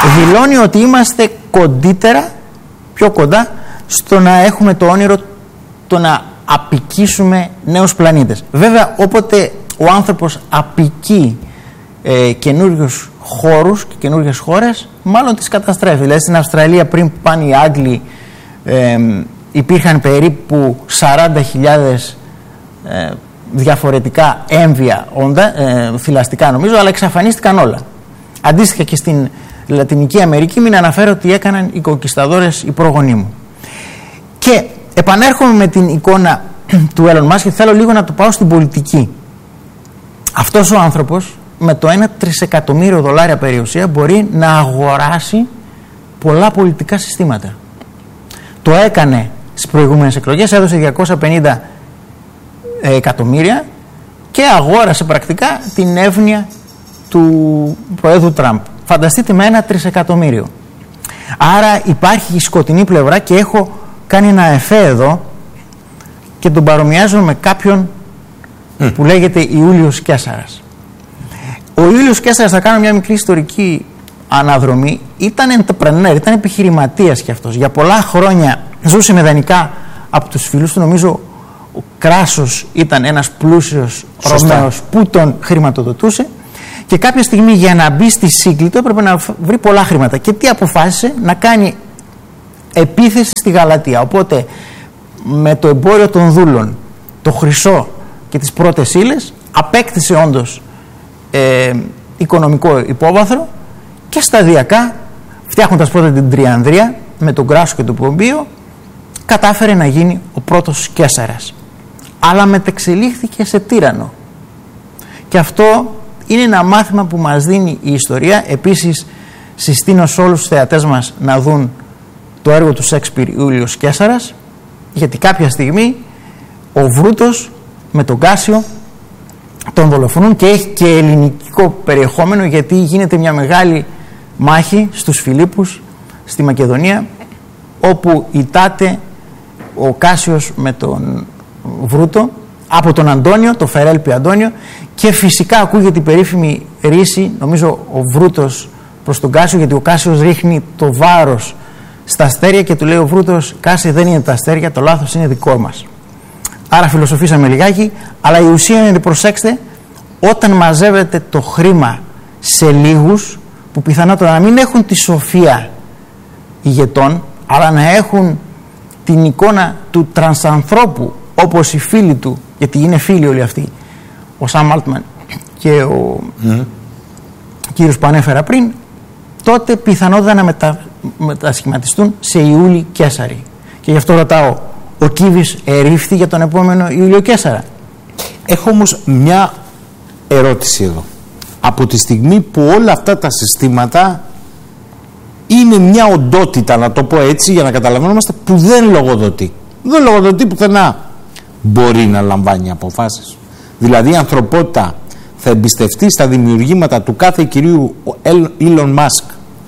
δηλώνει ότι είμαστε κοντύτερα, πιο κοντά, στο να έχουμε το όνειρο το να απικήσουμε νέους πλανήτες. Βέβαια, όποτε ο άνθρωπος απικεί καινούριους χώρους και καινούριες χώρες, μάλλον τις καταστρέφει. Δηλαδή στην Αυστραλία, πριν πάνε οι Άγγλοι, υπήρχαν περίπου 40.000 διαφορετικά έμβια όντα, θηλαστικά νομίζω, αλλά εξαφανίστηκαν όλα. Αντίστοιχα και στην Λατινική Αμερική, μην αναφέρω ότι έκαναν οι κονκισταδόρες, οι προγονείς μου. Και επανέρχομαι με την εικόνα του Elon Musk και θέλω λίγο να το πάω στην πολιτική. Αυτός ο άνθρωπος με το 1 τρισεκατομμύριο δολάρια περιουσία μπορεί να αγοράσει πολλά πολιτικά συστήματα. Το έκανε στις προηγούμενες εκλογές, έδωσε 250 εκατομμύρια και αγόρασε πρακτικά την εύνοια του Προέδρου Τραμπ. Φανταστείτε με 1 τρισεκατομμύριο. Άρα υπάρχει η σκοτεινή πλευρά και έχω κάνει ένα εφέ εδώ και τον παρομοιάζω με κάποιον που λέγεται Ιούλιος Καίσαρας. Ο Ιούλιος Καίσαρας, θα κάνω μια μικρή ιστορική αναδρομή, ήταν entrepreneur, ήταν επιχειρηματίας κι αυτός. Για πολλά χρόνια ζούσε με δανεικά από τους φίλους του. Νομίζω ο Κράσος ήταν ένας πλούσιος Ρωμαίος που τον χρηματοδοτούσε και κάποια στιγμή για να μπει στη Σύγκλιτο έπρεπε να βρει πολλά χρήματα. Και τι αποφάσισε? Να κάνει επίθεση στη Γαλατεία. Οπότε με το εμπόριο των δούλων, το χρυσό και τις πρώτες ύλες απέκτησε όντως οικονομικό υπόβαθρο και σταδιακά, φτιάχνοντας πρώτα την Τριανδρία με τον Κράσο και τον Πομπίο, κατάφερε να γίνει ο πρώτος Καίσαρας. Αλλά μετεξελίχθηκε σε τύραννο. Και αυτό είναι ένα μάθημα που μας δίνει η ιστορία. Επίσης συστήνω σε όλους τους θεατές μας να δουν το έργο του Σέξπιρ Ιούλιος Καίσαρας, γιατί κάποια στιγμή ο Βρούτος με τον Κάσιο τον δολοφονούν και έχει και ελληνικό περιεχόμενο, γιατί γίνεται μια μεγάλη μάχη στους Φιλίππους στη Μακεδονία, όπου ητάται ο Κάσιος με τον Βρούτο από τον Αντώνιο, το Φερέλπι Αντώνιο, και φυσικά ακούγεται η περίφημη ρίση, νομίζω ο Βρούτος προς τον Κάσιο, γιατί ο Κάσιος ρίχνει το βάρος στα αστέρια και του λέει ο Βρούτος: Κάση, δεν είναι τα αστέρια, το λάθος είναι δικό μας. Άρα φιλοσοφήσαμε λιγάκι, αλλά η ουσία είναι, προσέξτε, όταν μαζεύετε το χρήμα σε λίγους που πιθανότατα να μην έχουν τη σοφία ηγετών, αλλά να έχουν την εικόνα του τρανσανθρώπου, όπως οι φίλοι του, γιατί είναι φίλοι όλοι αυτοί, ο Σαμ Altman και ο κύριος που ανέφερα πριν, τότε πιθανότατα να μετασχηματιστούν σε Ιούλη Καίσαρη. Και γι' αυτό ρωτάω, ο Κίβης ερήφθη για τον επόμενο Ιούλιο Καίσαρα? Έχω όμως μια ερώτηση εδώ. Από τη στιγμή που όλα αυτά τα συστήματα είναι μια οντότητα, να το πω έτσι για να καταλαβαίνομαστε, που δεν λογοδοτεί. Δεν λογοδοτεί πουθενά. Μπορεί να λαμβάνει αποφάσεις? Δηλαδή η ανθρωπότητα θα εμπιστευτεί στα δημιουργήματα του κάθε κυρίου Elon Musk,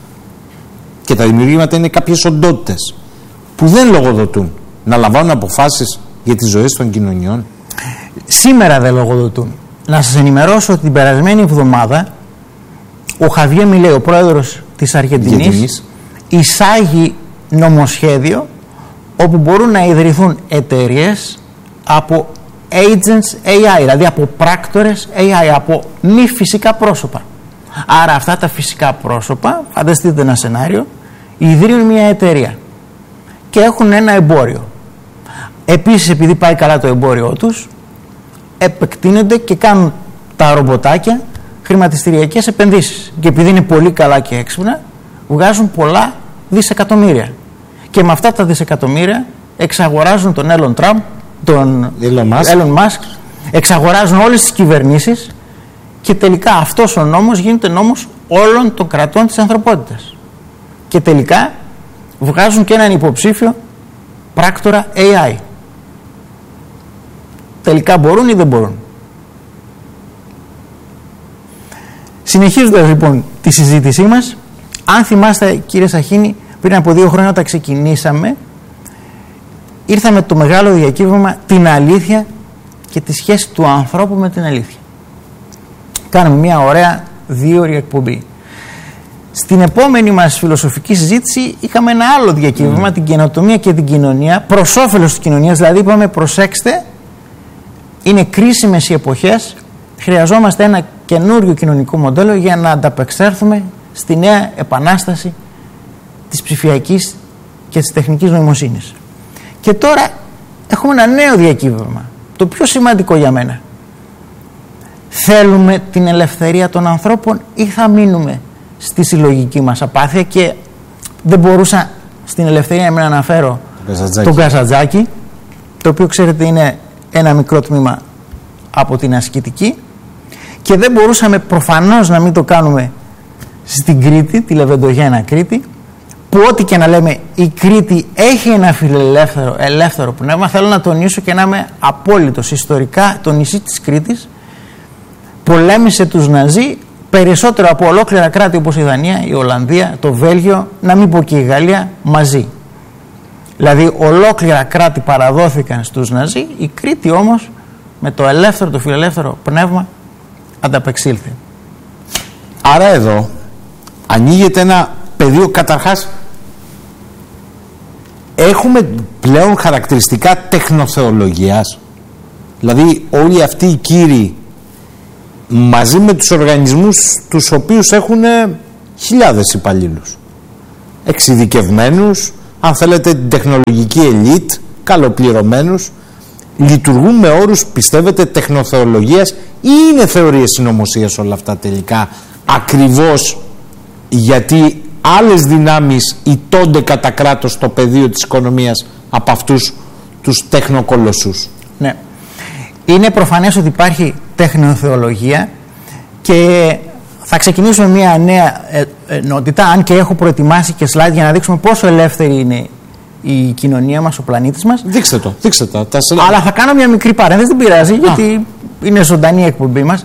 και τα δημιουργήματα είναι κάποιες οντότητες που δεν λογοδοτούν, να λαμβάνουν αποφάσεις για τις ζωές των κοινωνιών? Σήμερα δεν λογοδοτούν. Να σας ενημερώσω ότι την περασμένη εβδομάδα ο Χαβιέ Μιλέι, ο πρόεδρος της Αργεντινής, εισάγει νομοσχέδιο όπου μπορούν να ιδρυθούν εταιρείες από agents AI, δηλαδή από πράκτορες AI, από μη φυσικά πρόσωπα. Άρα αυτά τα φυσικά πρόσωπα, φανταστείτε ένα σενάριο, ιδρύουν μια εταιρεία και έχουν ένα εμπόριο. Επίσης, επειδή πάει καλά το εμπόριό τους, επεκτείνονται και κάνουν τα ρομποτάκια χρηματιστηριακές επενδύσεις. Και επειδή είναι πολύ καλά και έξυπνα, βγάζουν πολλά δισεκατομμύρια. Και με αυτά τα δισεκατομμύρια εξαγοράζουν τον τον Elon Musk, εξαγοράζουν όλες τις κυβερνήσεις και τελικά αυτός ο νόμος γίνεται νόμος όλων των κρατών της ανθρωπότητας. Και τελικά βγάζουν και έναν υποψήφιο πράκτορα AI. Τελικά μπορούν ή δεν μπορούν? Συνεχίζοντας λοιπόν τη συζήτησή μας, αν θυμάστε κύριε Σαχίνη, πριν από 2 χρόνια όταν ξεκινήσαμε, ήρθαμε το μεγάλο διακύβευμα, την αλήθεια και τη σχέση του ανθρώπου με την αλήθεια. Κάναμε μια ωραία 2ωρη εκπομπή. Στην επόμενη μας φιλοσοφική συζήτηση είχαμε ένα άλλο διακύβευμα, την καινοτομία και την κοινωνία, προς όφελος της κοινωνίας. Δηλαδή είπαμε, προσέξτε, είναι κρίσιμες οι εποχές, χρειαζόμαστε ένα καινούριο κοινωνικό μοντέλο για να ανταπεξέλθουμε στη νέα επανάσταση της ψηφιακής και της τεχνικής νοημοσύνης. Και τώρα έχουμε ένα νέο διακύβευμα, το πιο σημαντικό για μένα. Θέλουμε την ελευθερία των ανθρώπων ή θα μείνουμε στη συλλογική μας απάθεια? Και δεν μπορούσα στην ελευθερία να μην αναφέρω τον Καζαντζάκη, το οποίο ξέρετε είναι ένα μικρό τμήμα από την ασκητική, και δεν μπορούσαμε προφανώς να μην το κάνουμε στην Κρήτη, τη Λεβεντογένα Κρήτη, που ό,τι και να λέμε η Κρήτη έχει ένα ελεύθερο πνεύμα. Θέλω να τονίσω και να είμαι απόλυτος, ιστορικά το νησί της Κρήτης πολέμησε τους Ναζί περισσότερο από ολόκληρα κράτη όπως η Δανία, η Ολλανδία, το Βέλγιο, να μην πω και η Γαλλία, μαζί. Δηλαδή ολόκληρα κράτη παραδόθηκαν στους Ναζί, η Κρήτη όμως με το ελεύθερο, το φιλελεύθερο πνεύμα ανταπεξήλθε. Άρα εδώ ανοίγεται ένα πεδίο, καταρχάς έχουμε πλέον χαρακτηριστικά τεχνοθεολογίας, δηλαδή όλοι αυτοί οι κύριοι μαζί με τους οργανισμούς τους οποίους έχουν χιλιάδες υπαλλήλους, εξειδικευμένους, αν θέλετε την τεχνολογική ελίτ, καλοπληρωμένους, λειτουργούν με όρους, πιστεύετε, τεχνοθεολογίας ή είναι θεωρίες συνωμοσίας όλα αυτά τελικά, ακριβώς γιατί άλλες δυνάμεις ηττώνται κατά κράτος στο πεδίο της οικονομίας από αυτούς τους τεχνοκολοσσούς? Ναι. Είναι προφανές ότι υπάρχει τεχνοθεολογία και θα ξεκινήσουμε μια νέα ενότητα, αν και έχω προετοιμάσει και slide για να δείξουμε πόσο ελεύθερη είναι η κοινωνία μας, ο πλανήτης μας. Δείξτε το. Αλλά θα κάνω μια μικρή παρένθεση, δεν πειράζει, γιατί είναι ζωντανή η εκπομπή μας.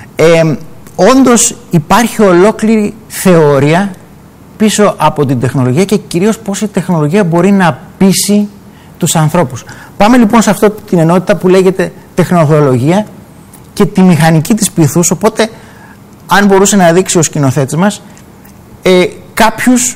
Όντως υπάρχει ολόκληρη θεωρία πίσω από την τεχνολογία και κυρίως πώς η τεχνολογία μπορεί να πείσει τους ανθρώπους. Πάμε λοιπόν σε αυτή την ενότητα που λέγεται τεχνοθεολογία και τη μηχανική της πειθούς. Οπότε, αν μπορούσε να δείξει ο σκηνοθέτης μας κάποιους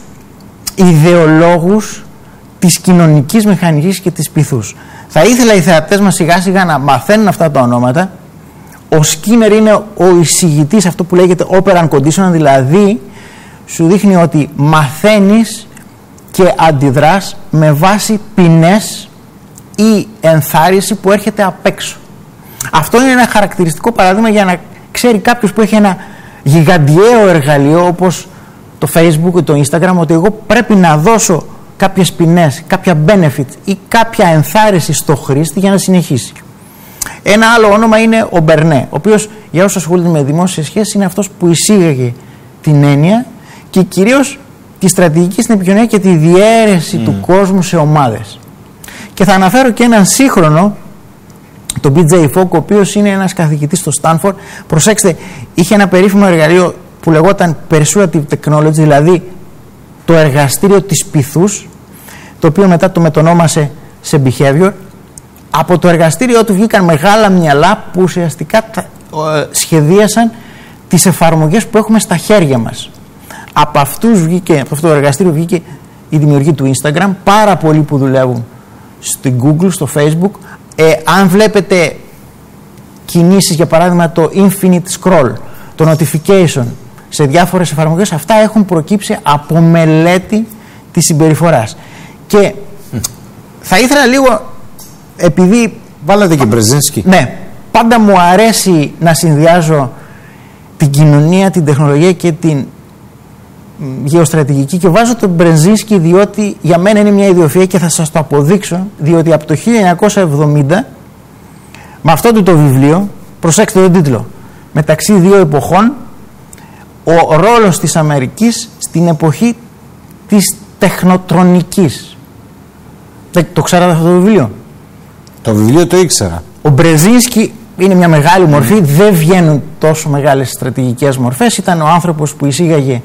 ιδεολόγους της κοινωνικής μηχανικής και της πειθούς. Θα ήθελα οι θεατές μας σιγά σιγά να μαθαίνουν αυτά τα ονόματα. Ο Σκίνερ είναι ο εισηγητής, αυτό που λέγεται operant conditional, δηλαδή σου δείχνει ότι μαθαίνεις και αντιδράς με βάση ποινές ή ενθάρρυνση που έρχεται απ' έξω. Αυτό είναι ένα χαρακτηριστικό παράδειγμα για να ξέρει κάποιος που έχει ένα γιγαντιαίο εργαλείο όπως το Facebook ή το Instagram, ότι εγώ πρέπει να δώσω κάποιες ποινές, κάποια benefit ή κάποια ενθάρρυνση στο χρήστη για να συνεχίσει. Ένα άλλο όνομα είναι ο Μπερνέ, ο οποίος για όσους ασχολούνται με δημόσιες σχέσεις είναι αυτός που εισήγαγε την έννοια και κυρίως τη στρατηγική στην επικοινωνία και τη διαίρεση του κόσμου σε ομάδες. Και θα αναφέρω και έναν σύγχρονο, τον BJ Fogg, ο οποίος είναι ένας καθηγητής στο Stanford. Προσέξτε, είχε ένα περίφημο εργαλείο που λεγόταν Persuasive Technology, δηλαδή το εργαστήριο της πειθούς, το οποίο μετά το μετονόμασε σε behavior. Από το εργαστήριό του βγήκαν μεγάλα μυαλά που ουσιαστικά σχεδίασαν τις εφαρμογές που έχουμε στα χέρια μας. Από αυτό το εργαστήριο βγήκε η δημιουργία του Instagram, πάρα πολλοί που δουλεύουν στην Google, στο Facebook. Αν βλέπετε κινήσεις, για παράδειγμα το infinite scroll, το notification σε διάφορες εφαρμογές, αυτά έχουν προκύψει από μελέτη της συμπεριφοράς. Και θα ήθελα λίγο, επειδή βάλατε και Μπρεζίνσκι. Ναι, πάντα μου αρέσει να συνδυάζω την κοινωνία, την τεχνολογία και την γεωστρατηγική, και βάζω τον Μπρεζίνσκι διότι για μένα είναι μια ιδιοφυΐα και θα σας το αποδείξω, διότι από το 1970 με αυτό το βιβλίο, προσέξτε τον τίτλο, μεταξύ δύο εποχών, ο ρόλος της Αμερικής στην εποχή της τεχνοτρονικής. Το ξέρατε αυτό το βιβλίο? Το βιβλίο το ήξερα. Ο Μπρεζίνσκι είναι μια μεγάλη μορφή, δεν βγαίνουν τόσο μεγάλες στρατηγικές μορφές. Ήταν ο άνθρωπος που εισήγαγε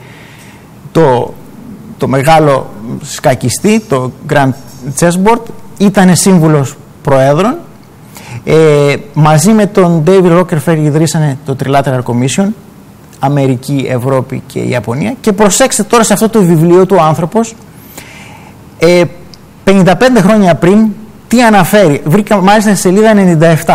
το μεγάλο σκακιστή, το Grand Chessboard, ήταν σύμβουλος προέδρων. Μαζί με τον David Rockefeller ιδρύσανε το Trilateral Commission. Αμερική, Ευρώπη και Ιαπωνία. Και προσέξτε τώρα σε αυτό το βιβλίο του ο άνθρωπος 55 χρόνια πριν τι αναφέρει. Βρήκα μάλιστα στη σελίδα 97.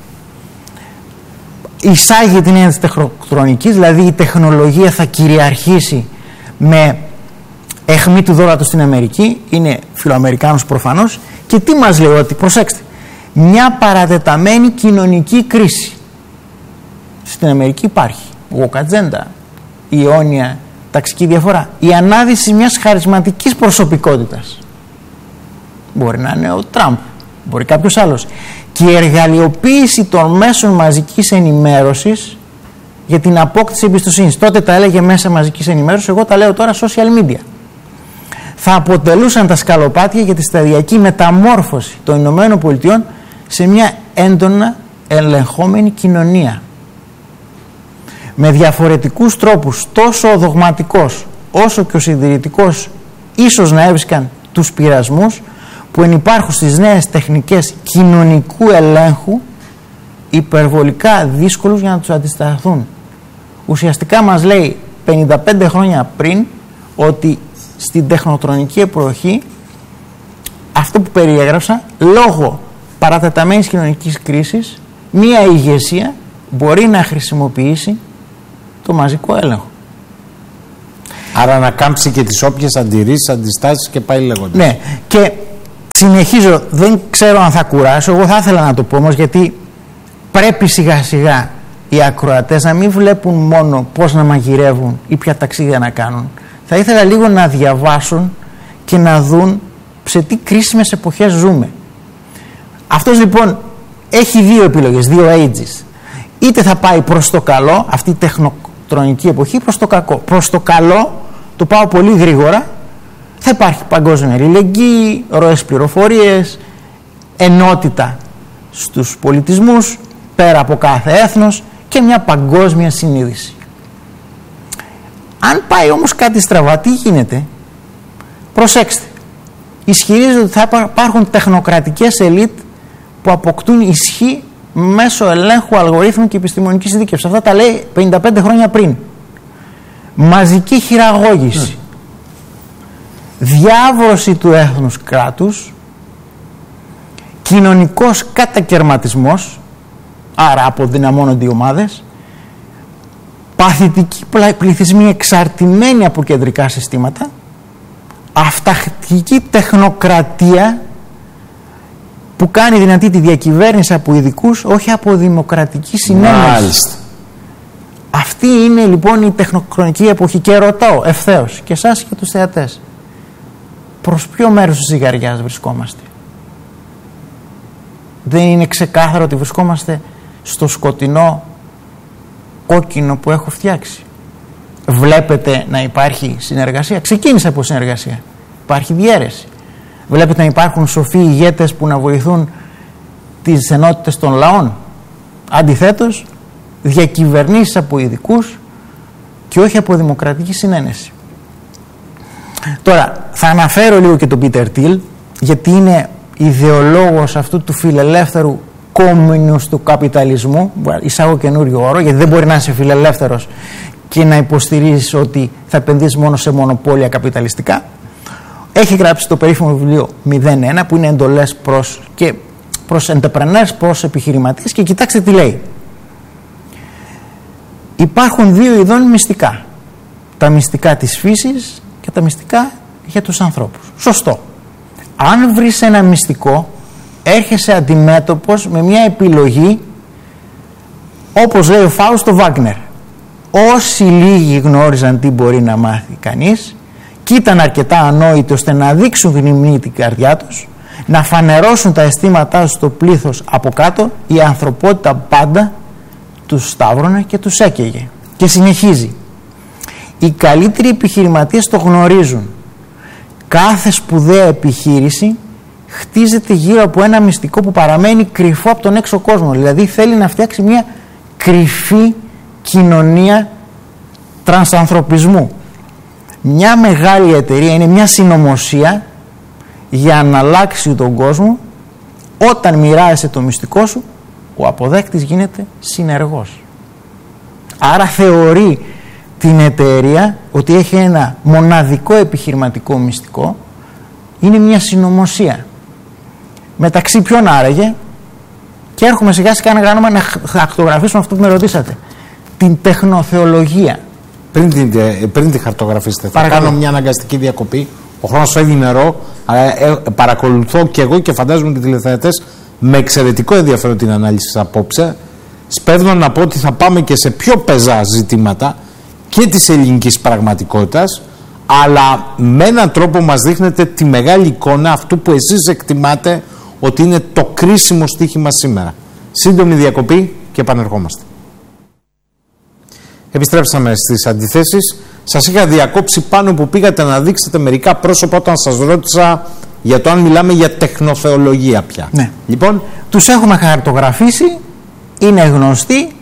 Εισάγει την έννοια της τεχνοκρονικής, δηλαδή η τεχνολογία θα κυριαρχήσει με αιχμή του δώρατος στην Αμερική. Είναι φιλοαμερικάνος προφανώς. Και τι μας λέει? Ότι προσέξτε, μια παρατεταμένη κοινωνική κρίση στην Αμερική υπάρχει. Woke agenda, η αιώνια ταξική διαφορά, η ανάδυση μιας χαρισματικής προσωπικότητας. Μπορεί να είναι ο Τραμπ, μπορεί κάποιος άλλος. Και η εργαλειοποίηση των μέσων μαζικής ενημέρωσης για την απόκτηση εμπιστοσύνης. Τότε τα έλεγε μέσα μαζικής ενημέρωσης, εγώ τα λέω τώρα social media. Θα αποτελούσαν τα σκαλοπάτια για τη σταδιακή μεταμόρφωση των Ηνωμένων Πολιτειών σε μια έντονα ελεγχόμενη κοινωνία. Με διαφορετικούς τρόπους, τόσο ο δογματικός όσο και ο συντηρητικός ίσως να έβρισκαν τους πειρασμούς που ενυπάρχουν στις νέες τεχνικές κοινωνικού ελέγχου υπερβολικά δύσκολους για να τους αντισταθούν. Ουσιαστικά μας λέει 55 χρόνια πριν ότι στην τεχνοτρονική εποχή αυτό που περιέγραψα, λόγω παρατεταμένης κοινωνικής κρίσης, μία ηγεσία μπορεί να χρησιμοποιήσει το μαζικό έλεγχο. Άρα να κάμψει και τις όποιες αντιρρήσεις, αντιστάσεις και πάει λέγοντας. Ναι, και συνεχίζω, δεν ξέρω αν θα κουράσω, εγώ θα ήθελα να το πω όμως, γιατί πρέπει σιγά σιγά οι ακροατές να μην βλέπουν μόνο πώς να μαγειρεύουν ή ποια ταξίδια να κάνουν. Θα ήθελα λίγο να διαβάσουν και να δουν σε τι κρίσιμες εποχές ζούμε. Αυτός λοιπόν έχει δύο επιλογές, δύο ages. Είτε θα πάει προς το καλό, αυτή η τεχνοτρονική εποχή, προς το κακό. Προς το καλό, το πάω πολύ γρήγορα, θα υπάρχει παγκόσμια αλληλεγγύη, ροές πληροφορίες, ενότητα στους πολιτισμούς, πέρα από κάθε έθνος και μια παγκόσμια συνείδηση. Αν πάει όμως κάτι στραβά, τι γίνεται? Προσέξτε. Ισχυρίζεται ότι θα υπάρχουν τεχνοκρατικές ελίτ που αποκτούν ισχύ μέσω ελέγχου αλγορίθμου και επιστημονικής ειδίκευσης. Αυτά τα λέει 55 χρόνια πριν. Μαζική χειραγώγηση. Διάβρωση του έθνους κράτους. Κοινωνικός κατακερματισμός. Άρα αποδυναμώνονται οι ομάδες. Παθητικοί πληθυσμοί εξαρτημένοι από κεντρικά συστήματα. Αυταρχική τεχνοκρατία που κάνει δυνατή τη διακυβέρνηση από ειδικούς, όχι από δημοκρατική συνένεση. Μάλιστα. Αυτή είναι λοιπόν η τεχνοκρονική εποχή και ρωτάω ευθέως και εσάς και τους θεατές, προς ποιο μέρος της ζυγαριάς βρισκόμαστε? Δεν είναι ξεκάθαρο ότι βρισκόμαστε στο σκοτεινό κόκκινο που έχω φτιάξει? Βλέπετε να υπάρχει συνεργασία? Ξεκίνησε από συνεργασία. Υπάρχει διαίρεση. Βλέπετε να υπάρχουν σοφοί ηγέτες που να βοηθούν τις ενότητες των λαών? Αντιθέτως, διακυβερνήσεις από ειδικούς και όχι από δημοκρατική συνένεση. Τώρα, θα αναφέρω λίγο και τον Πίτερ Τιλ, γιατί είναι ιδεολόγος αυτού του φιλελεύθερου κόμμουνους του καπιταλισμού. Εισάγω καινούριο όρο, γιατί δεν μπορεί να είσαι φιλελεύθερος και να υποστηρίζεις ότι θα επενδύσεις μόνο σε μονοπόλια καπιταλιστικά. Έχει γράψει το περίφημο βιβλίο 01, που είναι εντολές προς entrepreneurs, προς επιχειρηματίες, και κοιτάξτε τι λέει. Υπάρχουν δύο ειδών μυστικά. Τα μυστικά της φύσης και τα μυστικά για τους ανθρώπους. Σωστό. Αν βρεις ένα μυστικό, έρχεσαι αντιμέτωπος με μια επιλογή, όπως λέει ο Φάουστο Βάγνερ. Όσοι λίγοι γνώριζαν τι μπορεί να μάθει κανείς και ήταν αρκετά ανόητοι ώστε να δείξουν γνημνή την καρδιά τους, να φανερώσουν τα αισθήματά τους στο πλήθος από κάτω, η ανθρωπότητα πάντα τους σταύρωνε και τους έκαιγε. Και συνεχίζει. Οι καλύτεροι επιχειρηματίες το γνωρίζουν. Κάθε σπουδαία επιχείρηση χτίζεται γύρω από ένα μυστικό που παραμένει κρυφό από τον έξω κόσμο. Δηλαδή θέλει να φτιάξει μια κρυφή κοινωνία τρανσανθρωπισμού. Μια μεγάλη εταιρεία είναι μια συνωμοσία για να αλλάξει τον κόσμο. Όταν μοιράζεσαι το μυστικό σου, ο αποδέκτης γίνεται συνεργός. Άρα θεωρεί την εταιρεία ότι έχει ένα μοναδικό επιχειρηματικό μυστικό, είναι μια συνωμοσία. Μεταξύ ποιον άραγε, και έρχομαι σιγά σιγά να χαρτογραφήσουμε αυτό που με ρωτήσατε, την τεχνοθεολογία. Πριν τη χαρτογραφήσετε, θα Παρακαλώ. κάνω μια αναγκαστική διακοπή. Ο χρόνος φεύγει νερό, αλλά παρακολουθώ και εγώ και φαντάζομαι και οι τηλεθεατές με εξαιρετικό ενδιαφέρον την ανάλυση σας απόψε. Σπέβδω να πω ότι θα πάμε και σε πιο πεζά ζητήματα και της ελληνικής πραγματικότητας, αλλά με έναν τρόπο μας δείχνετε τη μεγάλη εικόνα αυτού που εσείς εκτιμάτε ότι είναι το κρίσιμο στοίχημα σήμερα. Σύντομη διακοπή και επανερχόμαστε. Επιστρέψαμε στις αντιθέσεις. Σας είχα διακόψει πάνω που πήγατε να δείξετε μερικά πρόσωπα όταν σας ρώτησα για το αν μιλάμε για τεχνοθεολογία πια. Ναι. Λοιπόν, τους έχουμε χαρτογραφήσει, είναι γνωστοί.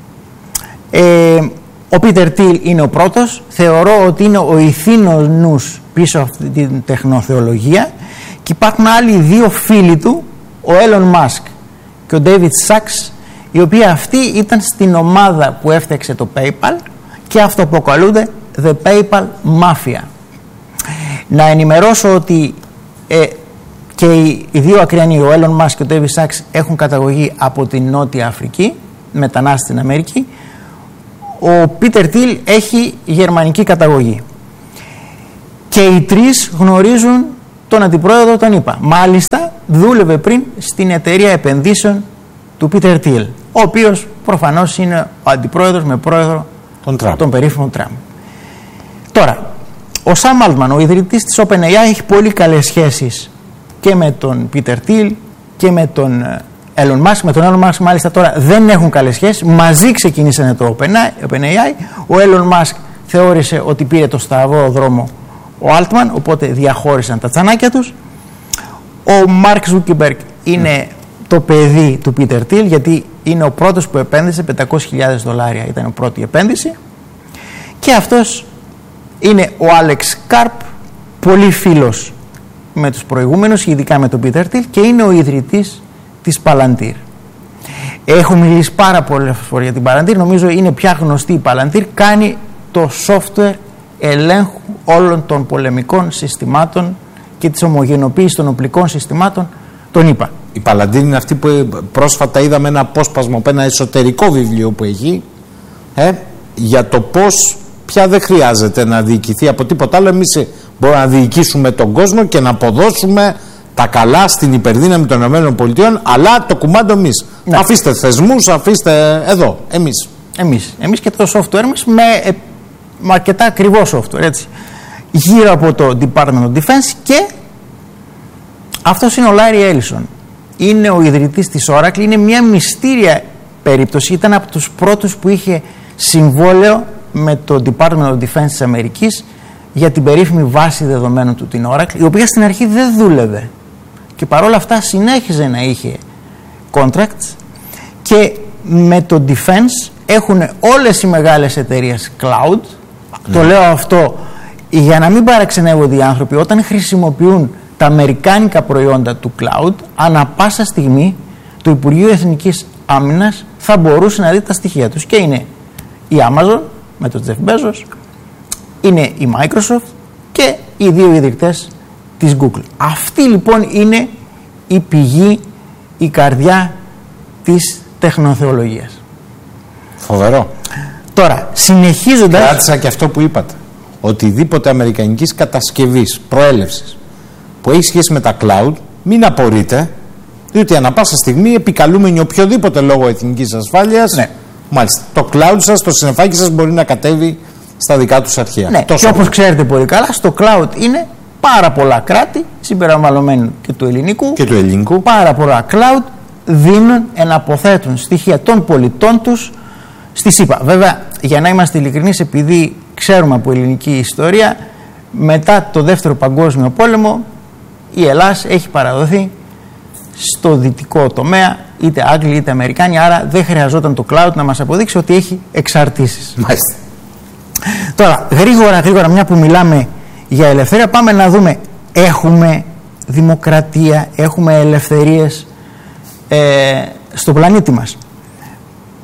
Ο Πίτερ Τιλ είναι ο πρώτος. Θεωρώ ότι είναι ο ηθήνος νους πίσω από αυτή την τεχνοθεολογία, και υπάρχουν άλλοι δύο φίλοι του, ο Έλλον Μάσκ και ο Ντέιβιτ Σάξ, οι οποίοι αυτοί ήταν στην ομάδα που έφτιαξε το PayPal και αυτοαποκαλούνται The PayPal Mafia. Να ενημερώσω ότι και οι δύο ακριανοί, ο Έλλον Μάσκ και ο Ντέιβιτ Σάξ, έχουν καταγωγή από την Νότια Αφρική, μετανάστες στην Αμερική. Ο Πίτερ Τιλ έχει γερμανική καταγωγή. Και οι τρεις γνωρίζουν τον αντιπρόεδρο, τον είπα. Μάλιστα δούλευε πριν στην εταιρεία επενδύσεων του Πίτερ Τιλ, ο οποίος προφανώς είναι ο αντιπρόεδρος με πρόεδρο τον περίφημο Τραμπ. Τώρα, ο Σαμ Αλτμαν, ο ιδρυτής της OpenAI, έχει πολύ καλές σχέσεις και με τον Πίτερ Τιλ και με τον Elon Musk. Με τον Elon Musk μάλιστα τώρα δεν έχουν καλές σχέσεις. Μαζί ξεκινήσανε το OpenAI. Ο Elon Musk θεώρησε ότι πήρε το στραβό δρόμο ο Altman, οπότε διαχώρισαν τα τσανάκια τους. Ο Mark Zuckerberg είναι το παιδί του Peter Thiel, γιατί είναι ο πρώτος που επένδυσε $500,000, ήταν η πρώτη επένδυση. Και αυτός είναι ο Alex Karp, πολύ φίλος με τους προηγούμενους, ειδικά με τον Peter Thiel, και είναι ο ιδρυτής της Palantir. Έχω μιλήσει πάρα πολλές φορές για την Palantir, νομίζω είναι πια γνωστή η Palantir, κάνει το software ελέγχου όλων των πολεμικών συστημάτων και της ομογενοποίησης των οπλικών συστημάτων, τον είπα. Η Palantir είναι αυτή που πρόσφατα είδαμε ένα απόσπασμα από ένα εσωτερικό βιβλίο που έχει για το πώς πια δεν χρειάζεται να διοικηθεί από τίποτα άλλο. Εμείς μπορούμε να διοικήσουμε τον κόσμο και να αποδώσουμε τα καλά στην υπερδύναμη των ΗΠΑ, αλλά το κουμάντο εμείς. Ναι. Αφήστε θεσμούς, αφήστε εδώ, εμείς. Εμείς και το software μας με αρκετά ακριβό software, έτσι, γύρω από το Department of Defense. Και αυτός είναι ο Λάρι Έλισον, είναι ο ιδρυτής της Oracle, είναι μια μυστήρια περίπτωση, ήταν από τους πρώτους που είχε συμβόλαιο με το Department of Defense της Αμερικής για την περίφημη βάση δεδομένων του, την Oracle, η οποία στην αρχή δεν δούλευε και παρόλα αυτά συνέχιζε να είχε contracts. Και με το Defense έχουν όλες οι μεγάλες εταιρείες cloud. Το λέω αυτό για να μην παραξενεύονται οι άνθρωποι όταν χρησιμοποιούν τα αμερικάνικα προϊόντα του cloud. Ανά πάσα στιγμή το Υπουργείο Εθνικής Άμυνας θα μπορούσε να δει τα στοιχεία τους, και είναι η Amazon με τον Jeff Bezos, είναι η Microsoft και οι δύο ιδρυτές της Google. Αυτή λοιπόν είναι η πηγή, η καρδιά της τεχνοθεολογίας. Φοβερό. Τώρα, συνεχίζοντας... Κράτησα και αυτό που είπατε. Οτιδήποτε αμερικανικής κατασκευής, προέλευσης, που έχει σχέση με τα cloud, μην απορείτε, διότι ανά πάσα στιγμή επικαλούμενοι οποιοδήποτε λόγο εθνικής ασφάλειας, ναι, μάλιστα, το cloud σας, το συννεφάκι σας μπορεί να κατέβει στα δικά τους αρχεία. Ναι, και όπως ξέρετε πολύ καλά, στο cloud είναι πάρα πολλά κράτη, συμπεριλαμβανομένου και του ελληνικού. Πάρα πολλά cloud δίνουν, εναποθέτουν στοιχεία των πολιτών τους στη ΣΥΠΑ. Βέβαια, για να είμαστε ειλικρινείς, επειδή ξέρουμε από ελληνική ιστορία, μετά το Δεύτερο Παγκόσμιο Πόλεμο η Ελλάδα έχει παραδοθεί στο δυτικό τομέα, είτε Άγγλοι είτε Αμερικάνοι, άρα δεν χρειαζόταν το cloud να μας αποδείξει ότι έχει εξαρτήσεις. Μάλιστα. Τώρα, γρήγορα, μια που μιλάμε για ελευθερία, πάμε να δούμε, έχουμε δημοκρατία, έχουμε ελευθερίες στον πλανήτη μας.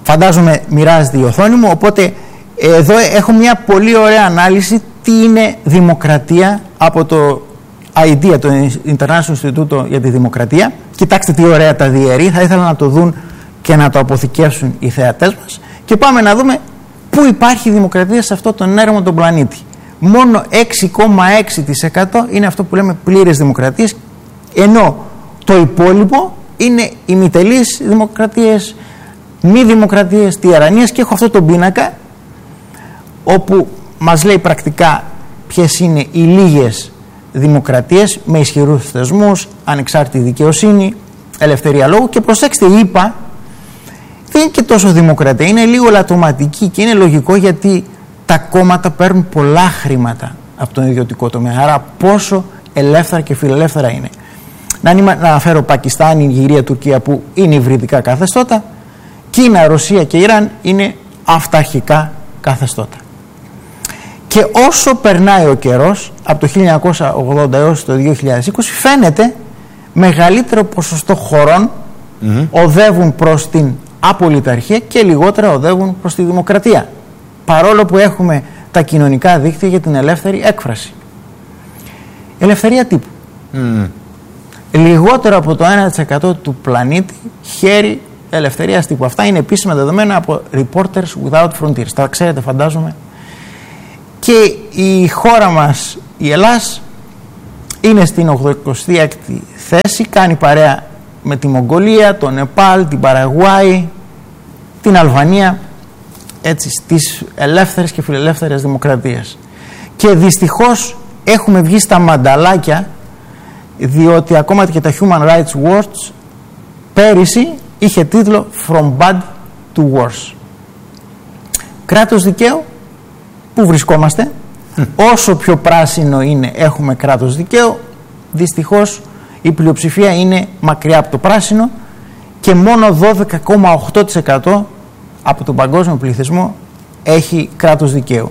Φαντάζομαι μοιράζεται η οθόνη μου, οπότε εδώ έχω μια πολύ ωραία ανάλυση τι είναι δημοκρατία από το IDEA, το International Institute για τη Δημοκρατία. Κοιτάξτε τι ωραία τα διαιρεί, θα ήθελα να το δουν και να το αποθηκεύσουν οι θεατές μας. Και πάμε να δούμε πού υπάρχει δημοκρατία σε αυτό τον έρμο τον πλανήτη. Μόνο 6,6% είναι αυτό που λέμε πλήρες δημοκρατίες, ενώ το υπόλοιπο είναι ημιτελείς δημοκρατίες, μη δημοκρατίες, τυραννίες, και έχω αυτό τον πίνακα όπου μας λέει πρακτικά ποιες είναι οι λίγες δημοκρατίες με ισχυρούς θεσμούς, ανεξάρτητη δικαιοσύνη, ελευθερία λόγου. Και προσέξτε, είπα, δεν είναι και τόσο δημοκρατία, είναι λίγο λατωματική, και είναι λογικό γιατί τα κόμματα παίρνουν πολλά χρήματα από τον ιδιωτικό τομέα, άρα πόσο ελεύθερα και φιλελεύθερα είναι. Να αναφέρω Πακιστάν, Νιγηρία, Τουρκία που είναι υβριδικά καθεστώτα, Κίνα, Ρωσία και Ιράν είναι αυταρχικά καθεστώτα. Και όσο περνάει ο καιρός, από το 1980 έως το 2020, φαίνεται μεγαλύτερο ποσοστό χωρών οδεύουν προς την απολυταρχία και λιγότερα οδεύουν προς τη δημοκρατία. Παρόλο που έχουμε τα κοινωνικά δίκτυα για την ελεύθερη έκφραση. Ελευθερία τύπου. Λιγότερο από το 1% του πλανήτη χέρι ελευθερίας τύπου. Αυτά είναι επίσημα δεδομένα από Reporters Without Frontiers. Τα ξέρετε, φαντάζομαι. Και η χώρα μας, η Ελλάς, είναι στην 86η θέση, κάνει παρέα με τη Μογγολία, το Νεπάλ, την Παραγουάη, την Αλβανία, έτσι, στις ελεύθερες και φιλελεύθερες δημοκρατίες. Και δυστυχώς έχουμε βγει στα μανταλάκια, διότι ακόμα και τα Human Rights Watch πέρυσι είχε τίτλο From Bad to Worse. Κράτος δικαίου, πού βρισκόμαστε? Όσο πιο πράσινο είναι έχουμε κράτος δικαίου, δυστυχώς η πλειοψηφία είναι μακριά από το πράσινο και μόνο 12,8% από τον παγκόσμιο πληθυσμό έχει κράτος δικαίου.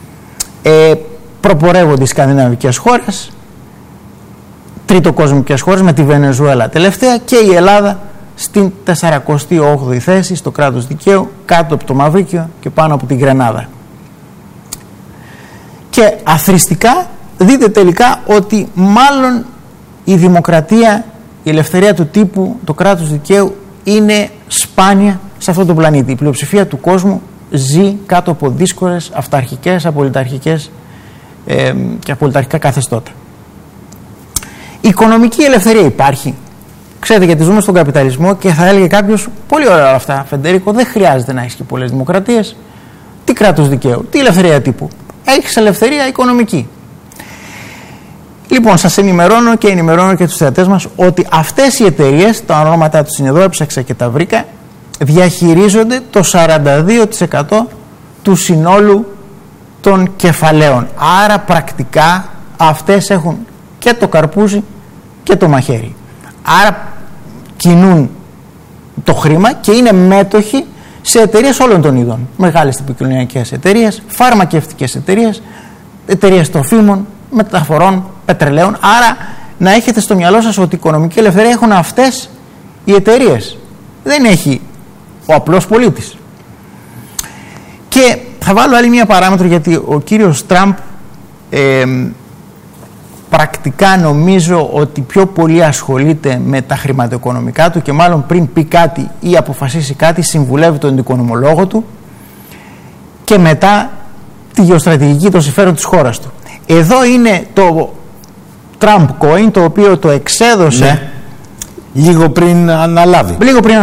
Προπορεύονται οι σκανδιναβικές χώρες, τριτοκοσμικές χώρες, με τη Βενεζουέλα τελευταία, και η Ελλάδα στην 48η θέση στο κράτος δικαίου, κάτω από το Μαυρίκιο και πάνω από την Γρενάδα. Και αθροιστικά δείτε τελικά ότι μάλλον η δημοκρατία, η ελευθερία του τύπου, το κράτος δικαίου είναι σπάνια σε αυτόν τον πλανήτη. Η πλειοψηφία του κόσμου ζει κάτω από δύσκολες αυταρχικές, απολυταρχικές και απολυταρχικά καθεστώτα. Η οικονομική ελευθερία υπάρχει. Ξέρετε, γιατί ζούμε στον καπιταλισμό και θα έλεγε κάποιος, πολύ ωραία αυτά, Φεντερίκο, δεν χρειάζεται να έχεις και πολλές δημοκρατίες. Τι κράτος δικαίου, τι ελευθερία τύπου? Έχεις ελευθερία οικονομική. Λοιπόν, σας ενημερώνω και ενημερώνω και τους θεατές μας ότι αυτές οι εταιρείες, τα ονόματά τους είναι εδώ, έψαξα και τα βρήκα, διαχειρίζονται το 42% του συνόλου των κεφαλαίων. Άρα πρακτικά αυτές έχουν και το καρπούζι και το μαχαίρι. Άρα κινούν το χρήμα και είναι μέτοχοι σε εταιρείες όλων των ειδών. Μεγάλες επικοινωνιακές εταιρείες, φαρμακευτικές εταιρείες, εταιρείες τροφίμων, μεταφορών, πετρελαίων. Άρα να έχετε στο μυαλό σας ότι η οικονομική ελευθερία έχουν αυτές οι εταιρείες. Δεν έχει ο απλός πολίτης. Και θα βάλω άλλη μια παράμετρο, γιατί ο κύριος Τραμπ πρακτικά νομίζω ότι πιο πολύ ασχολείται με τα χρηματοοικονομικά του και μάλλον πριν πει κάτι ή αποφασίσει κάτι συμβουλεύει τον οικονομολόγο του και μετά τη γεωστρατηγική των συμφέρον της χώρας του. Εδώ είναι το Trump Coin, το οποίο το εξέδωσε λίγο πριν αναλάβει.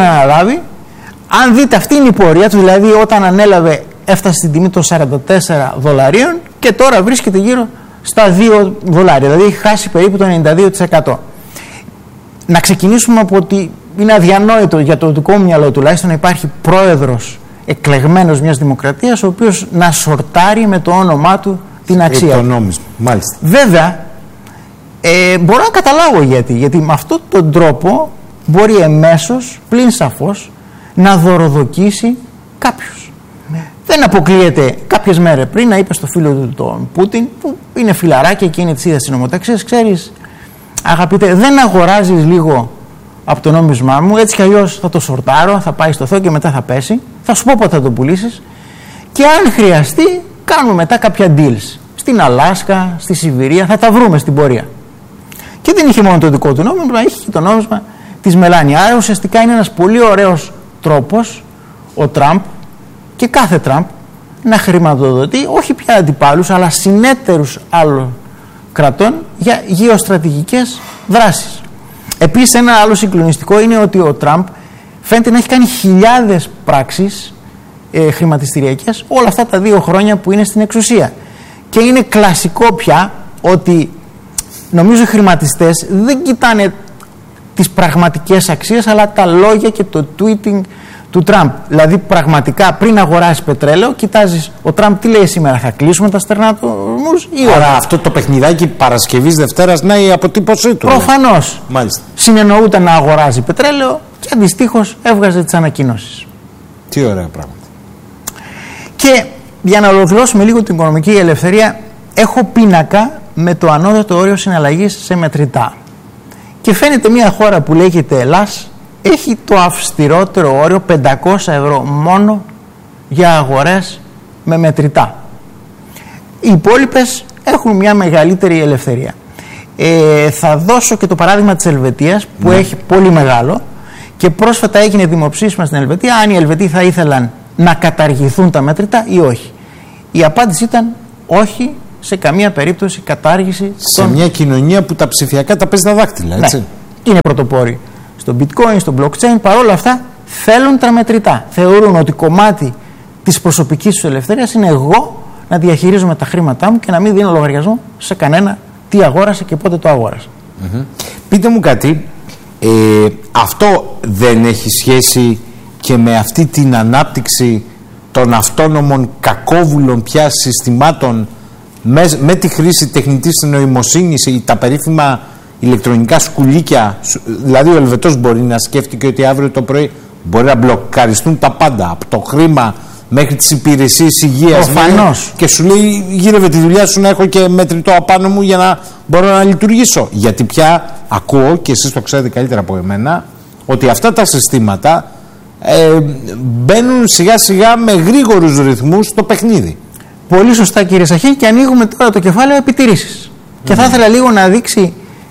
Αν δείτε, αυτή είναι η πορεία του, δηλαδή όταν ανέλαβε έφτασε στην τιμή των $44 και τώρα βρίσκεται γύρω στα $2, δηλαδή έχει χάσει περίπου το 92%. Να ξεκινήσουμε από ότι είναι αδιανόητο για το δικό μου μυαλό τουλάχιστον να υπάρχει πρόεδρος εκλεγμένος μιας δημοκρατίας ο οποίος να σορτάρει με το όνομά του την αξία. Το νόμισμα, μάλιστα. Βέβαια, μπορώ να καταλάβω γιατί με αυτόν τον τρόπο μπορεί εμέσως, πλην σαφώς, να δωροδοκίσει κάποιους. Δεν αποκλείεται κάποιες μέρες πριν να είπε στο φίλο του τον Πούτιν, που είναι φιλαράκι και είναι της ίδιας συνομοταξίας, ξέρεις, αγαπητέ, δεν αγοράζεις λίγο από το νόμισμά μου, έτσι κι αλλιώς θα το σορτάρω, θα πάει στο Θεό και μετά θα πέσει. θα σου πω πότε θα το πουλήσεις και αν χρειαστεί κάνουμε μετά κάποια deals. Στην Αλάσκα, στη Σιβηρία, θα τα βρούμε στην πορεία. Και δεν είχε μόνο το δικό του νόμισμα, είχε και το νόμισμα της Μελάνια. Άρα ουσιαστικά είναι ένας πολύ ωραίος τρόπος ο Τραμπ και κάθε Τραμπ να χρηματοδοτεί όχι πια αντιπάλους αλλά συνέτερους άλλων κρατών για γεωστρατηγικές δράσεις. Επίσης ένα άλλο συγκλονιστικό είναι ότι ο Τραμπ φαίνεται να έχει κάνει χιλιάδες πράξεις χρηματιστηριακές όλα αυτά τα 2 χρόνια που είναι στην εξουσία. Και είναι κλασικό πια ότι νομίζω οι χρηματιστές δεν κοιτάνε τις πραγματικές αξίες αλλά τα λόγια και το tweeting του Τραμπ. Δηλαδή πραγματικά πριν αγοράσεις πετρέλαιο κοιτάζεις ο Τραμπ τι λέει σήμερα, θα κλείσουμε τα στερνάτους ή όχι. Άρα αυτό το παιχνιδάκι Παρασκευής Δευτέρας να η αποτύπωσή του. Προφανώς. Μάλιστα. Συνεννοούταν να αγοράζει πετρέλαιο και αντιστοίχως έβγαζε τις ανακοινώσεις. Τι ωραία πράγματα. Και για να ολοκληρώσουμε λίγο την οικονομική ελευθερία, έχω πίνακα με το ανώτατο όριο συναλλαγής σε μετρητά. Και φαίνεται μια χώρα που λέγεται Ελλάς έχει το αυστηρότερο όριο 500 ευρώ μόνο για αγορές με μετρητά. Οι υπόλοιπες έχουν μια μεγαλύτερη ελευθερία. Θα δώσω και το παράδειγμα της Ελβετίας που έχει πολύ μεγάλο και πρόσφατα έγινε δημοψήφισμα στην Ελβετία αν οι Ελβετοί θα ήθελαν να καταργηθούν τα μετρητά ή όχι. Η απάντηση ήταν όχι, σε καμία περίπτωση κατάργηση. Σε μια κοινωνία που τα ψηφιακά τα παίζει τα δάκτυλα, έτσι. Ναι, είναι πρωτοπόροι στο bitcoin, στο blockchain, παρόλα αυτά θέλουν τα μετρητά. Θεωρούν ότι κομμάτι της προσωπικής τους ελευθερίας είναι εγώ να διαχειρίζομαι τα χρήματά μου και να μην δίνω λογαριασμό σε κανένα τι αγόρασε και πότε το αγόρασε. Πείτε μου κάτι, αυτό δεν έχει σχέση και με αυτή την ανάπτυξη των αυτόνομων κακόβουλων πια συστημάτων με τη χρήση τεχνητής νοημοσύνης ή τα περίφημα ηλεκτρονικά σκουλίκια? Δηλαδή ο Ελβετός μπορεί να σκέφτηκε ότι αύριο το πρωί μπορεί να μπλοκαριστούν τα πάντα, από το χρήμα μέχρι τις υπηρεσίες υγείας. Προφανώς. Και σου λέει γύρευε τη δουλειά σου να έχω και μετρητό απάνω μου για να μπορώ να λειτουργήσω. Γιατί πια ακούω, και εσείς το ξέρετε καλύτερα από εμένα, ότι αυτά τα συστήματα μπαίνουν σιγά σιγά με γρήγορους ρυθμούς στο παιχνίδι. Πολύ σωστά κύριε Σαχή, και ανοίγουμε τώρα το κεφάλαιο επιτηρήσεις. Και θα ήθελα λίγο να δείξει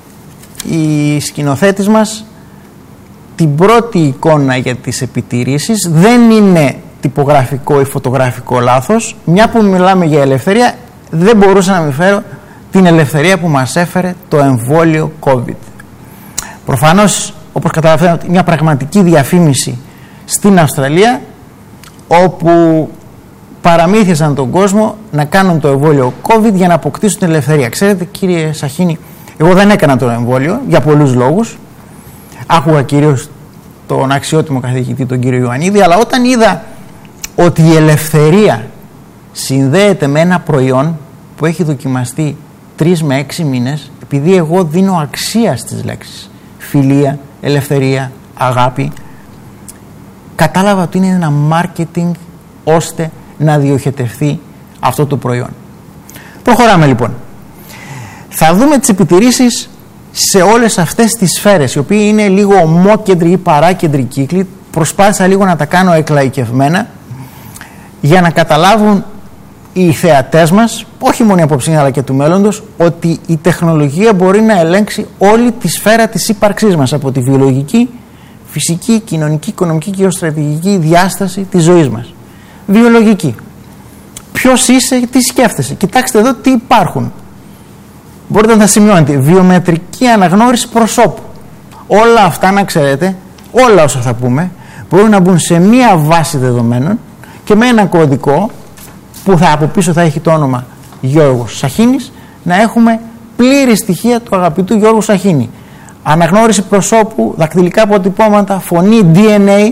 η σκηνοθέτης μας την πρώτη εικόνα για τις επιτηρήσεις. Δεν είναι τυπογραφικό ή φωτογραφικό λάθος. Μια που μιλάμε για ελευθερία, δεν μπορούσα να μην φέρω την ελευθερία που μας έφερε το εμβόλιο COVID. Προφανώς, όπως καταλαβαίνετε, μια πραγματική διαφήμιση στην Αυστραλία, όπου παραμύθιασαν τον κόσμο να κάνουν το εμβόλιο COVID για να αποκτήσουν την ελευθερία. Ξέρετε κύριε Σαχίνη, εγώ δεν έκανα το εμβόλιο για πολλούς λόγους. Άκουγα κυρίως τον αξιότιμο καθηγητή τον κύριο Ιωαννίδη, αλλά όταν είδα ότι η ελευθερία συνδέεται με ένα προϊόν που έχει δοκιμαστεί 3 με 6 μήνες, επειδή εγώ δίνω αξία στις λέξεις φιλία, ελευθερία, αγάπη, κατάλαβα ότι είναι ένα marketing ώστε να διοχετευθεί αυτό το προϊόν. Προχωράμε λοιπόν. Θα δούμε τις επιτηρήσεις σε όλες αυτές τις σφαίρες, οι οποίοι είναι λίγο ομόκεντροι ή παράκεντροι κύκλοι. Προσπάθησα λίγο να τα κάνω εκλαϊκευμένα για να καταλάβουν οι θεατές μας, όχι μόνο η απόψη αλλά και του μέλλοντος, ότι η τεχνολογία μπορεί να ελέγξει όλη τη σφαίρα της ύπαρξής μας, από τη βιολογική, φυσική, κοινωνική, οικονομική και γεωστρατηγική διάσταση της ζωής μας. Βιολογική. Ποιος είσαι, τι σκέφτεσαι. Κοιτάξτε εδώ τι υπάρχουν. Μπορείτε να τα σημειώνετε. Βιομετρική αναγνώριση προσώπου. Όλα αυτά, να ξέρετε, όλα όσα θα πούμε, μπορούν να μπουν σε μία βάση δεδομένων και με ένα κωδικό που από πίσω θα έχει το όνομα Γιώργος Σαχίνης, να έχουμε πλήρη στοιχεία του αγαπητού Γιώργου Σαχίνη. Αναγνώριση προσώπου, δακτυλικά αποτυπώματα, φωνή, DNA,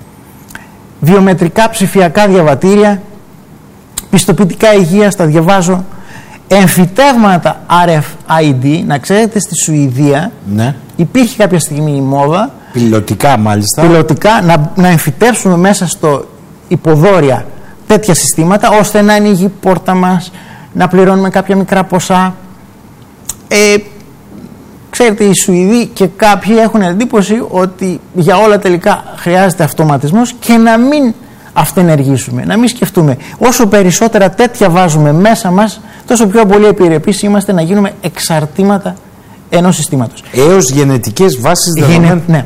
βιομετρικά ψηφιακά διαβατήρια, πιστοποιητικά υγείας, τα διαβάζω, εμφυτεύματα RFID. Να ξέρετε, στη Σουηδία υπήρχε κάποια στιγμή η μόδα, πιλωτικά μάλιστα, να εμφυτεύσουμε μέσα στο υποδόρια τέτοια συστήματα, ώστε να ανοίγει η πόρτα μας, να πληρώνουμε κάποια μικρά ποσά. Ξέρετε, οι Σουηδοί και κάποιοι έχουν εντύπωση ότι για όλα τελικά χρειάζεται αυτοματισμός και να μην αυτενεργήσουμε, να μην σκεφτούμε. Όσο περισσότερα τέτοια βάζουμε μέσα μας, τόσο πιο πολύ επιρρεπείς είμαστε να γίνουμε εξαρτήματα ενός συστήματος. Έως γενετικές βάσεις δεδομένων. Ναι.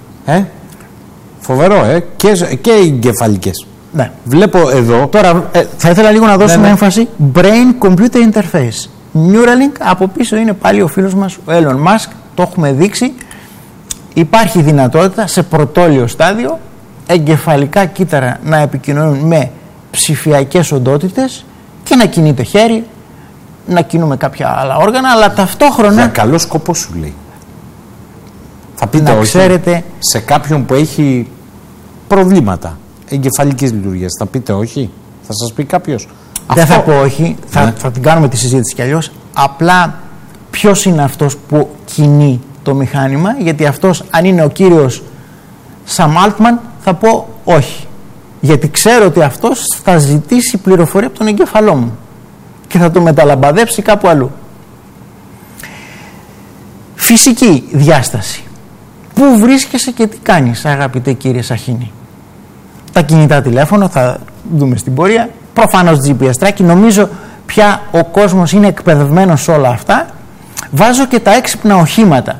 Φοβερό, και εγκεφαλικές. Ναι. Βλέπω εδώ. Τώρα θα ήθελα λίγο να δώσουμε έμφαση. Brain-computer interface. Neuralink, από πίσω είναι πάλι ο φίλος μας, ο Elon Musk. Το έχουμε δείξει. Υπάρχει δυνατότητα σε πρωτόλιο στάδιο εγκεφαλικά κύτταρα να επικοινωνούν με ψηφιακές οντότητες και να κινείται χέρι, να κινούμε κάποια άλλα όργανα, αλλά ταυτόχρονα. Για καλό σκοπό σου λέει. Θα πείτε να όχι ξέρετε, σε κάποιον που έχει προβλήματα εγκεφαλικής λειτουργίας. Θα πείτε όχι. Θα σας πει κάποιος. Δεν θα πω όχι. Θα την κάνουμε τη συζήτηση κι αλλιώς. Απλά ποιος είναι αυτός που κινεί το μηχάνημα, γιατί αυτός, αν είναι ο κύριος Sam Altman, θα πω όχι. Γιατί ξέρω ότι αυτός θα ζητήσει πληροφορία από τον εγκέφαλό μου και θα το μεταλαμπαδέψει κάπου αλλού. Φυσική διάσταση. Πού βρίσκεσαι και τι κάνεις, αγαπητέ κύριε Σαχίνη? Τα κινητά τηλέφωνα, θα δούμε στην πορεία. Προφανώς GPS τράκι. Νομίζω πια ο κόσμος είναι εκπαιδευμένος σε όλα αυτά. Βάζω και τα έξυπνα οχήματα.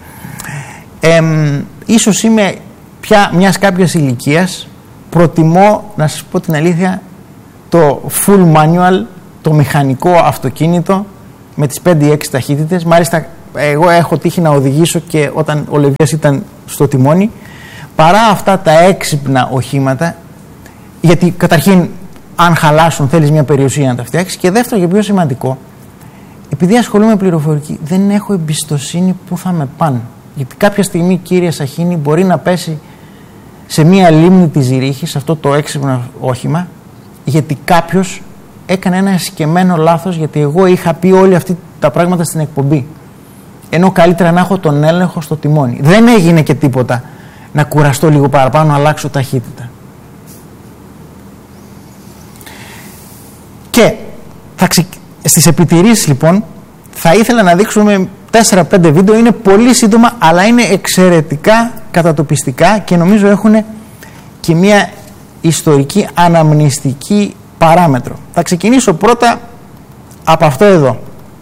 Ίσως είμαι πια μιας κάποιας ηλικίας. Προτιμώ, να σας πω την αλήθεια, το full manual, το μηχανικό αυτοκίνητο με τις 5-6 ταχύτητες. Μάλιστα εγώ έχω τύχει να οδηγήσω και όταν ο Λεβιάς ήταν στο τιμόνι, παρά αυτά τα έξυπνα οχήματα, γιατί καταρχήν αν χαλάσουν θέλεις μια περιουσία να τα φτιάξεις, και δεύτερο και πιο σημαντικό, επειδή ασχολούμαι με πληροφορική, δεν έχω εμπιστοσύνη που θα με πάνε. Γιατί κάποια στιγμή, κύριε Σαχίνη, μπορεί να πέσει σε μια λίμνη της Ζηρίχης αυτό το έξυπνο όχημα, γιατί κάποιος έκανε ένα εσκεμμένο λάθος, γιατί εγώ είχα πει όλοι αυτά τα πράγματα στην εκπομπή. Ενώ καλύτερα να έχω τον έλεγχο στο τιμόνι. Δεν έγινε και τίποτα να κουραστώ λίγο παραπάνω, να αλλάξω ταχύτητα. Και στις επιτηρήσεις λοιπόν θα ήθελα να δείξουμε 4-5 βίντεο. Είναι πολύ σύντομα, αλλά είναι εξαιρετικά κατατοπιστικά και νομίζω έχουν και μια ιστορική αναμνηστική παράμετρο. Θα ξεκινήσω πρώτα από αυτό εδώ.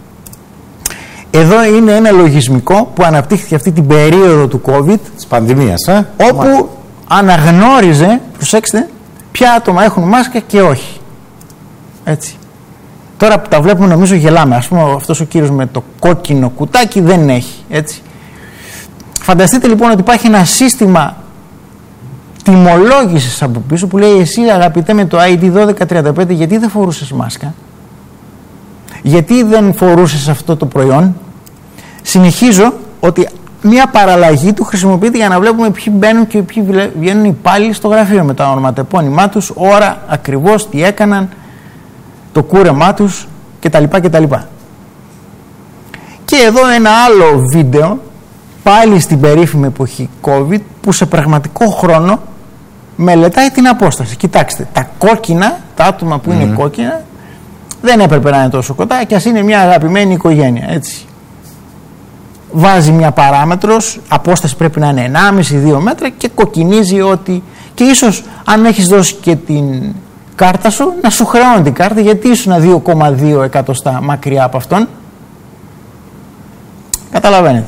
Εδώ είναι ένα λογισμικό που αναπτύχθηκε αυτή την περίοδο του COVID, της πανδημίας, όπου αναγνώριζε, προσέξτε, ποια άτομα έχουν μάσκα και όχι. Έτσι. Τώρα που τα βλέπουμε νομίζω γελάμε. Ας πούμε αυτός ο κύριος με το κόκκινο κουτάκι δεν έχει. Έτσι. Φανταστείτε λοιπόν ότι υπάρχει ένα σύστημα τιμολόγησης από πίσω που λέει εσύ αγαπητέ με το ID 1235 γιατί δεν φορούσες μάσκα, γιατί δεν φορούσες αυτό το προϊόν. Συνεχίζω ότι μια παραλλαγή του χρησιμοποιείται για να βλέπουμε ποιοι μπαίνουν και ποιοι βγαίνουν οι υπάλληλοι στο γραφείο με τα ονοματεπώνυμά τους, ώρα ακριβώς, τι έκαναν, το κούρεμά τους κτλ. Και εδώ ένα άλλο βίντεο πάλι στην περίφημη εποχή COVID που σε πραγματικό χρόνο μελετάει την απόσταση. Κοιτάξτε, τα κόκκινα, τα άτομα που είναι κόκκινα δεν έπρεπε να είναι τόσο κοντά και ας είναι μια αγαπημένη οικογένεια, έτσι. Βάζει μια παράμετρος, απόσταση πρέπει να είναι 1,5-2 μέτρα και κοκκινίζει ότι, και ίσως αν έχεις δώσει και την κάρτα σου να σου χρεώνει την κάρτα, γιατί ήσουν 2,2 εκατοστά μακριά από αυτόν. Καταλαβαίνετε.